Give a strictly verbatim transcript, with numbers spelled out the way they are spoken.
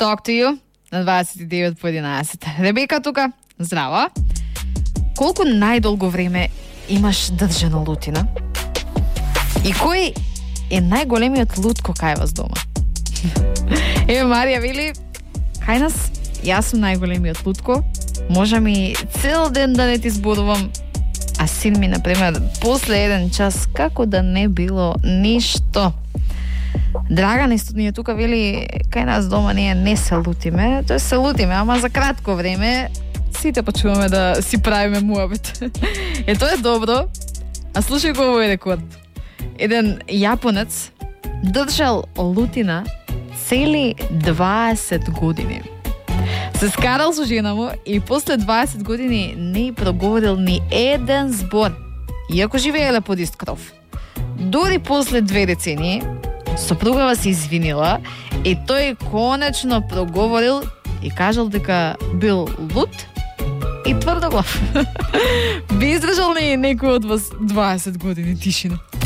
talk to you на дваесет и девет по единаесет. Ребека тука, здраво. Колку најдолго време имаш држана лутина? И кој е најголемиот лутко кај вас дома? Еве Марија вели, кај нас јас сум најголемиот лутко, можам и цел ден да не ти зборувам, а син ми, например, после еден час, како да не било ништо. Драган исто ние тука вели, кај нас дома ние не се лутиме, тоа се лутиме, ама за кратко време сите почуваме да си правиме муабет. Е, тоа е добро, а слушај го овој рекорд. Еден јапонец држал лутина цели дваесет години. Се скарал со жена му и после дваесет години не проговорил ни еден збор, иако живееле под ист кров. Дори после две децении, сопругава се извинила и тој конечно проговорил и кажал дека бил лут и тврдоглав. Би издржал ли некој од вас дваесет години тишина?